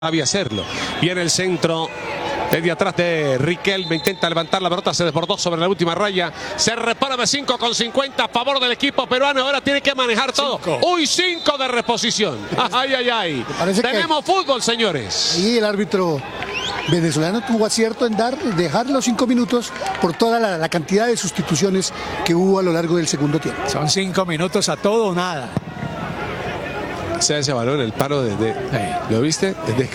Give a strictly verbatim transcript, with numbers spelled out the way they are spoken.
Sabía hacerlo. Viene el centro desde atrás de Riquelme, intenta levantar la pelota, se desbordó sobre la última raya, se repara de cinco con cincuenta a favor del equipo peruano, ahora tiene que manejar todo. Cinco. Uy, cinco de reposición. Ay, ay, ay. Tenemos que... fútbol, señores. Y el árbitro venezolano tuvo acierto en dar, dejar los cinco minutos por toda la, la cantidad de sustituciones que hubo a lo largo del segundo tiempo. Son cinco minutos a todo o nada. Se ese balón, el paro de... de... ¿Lo viste? De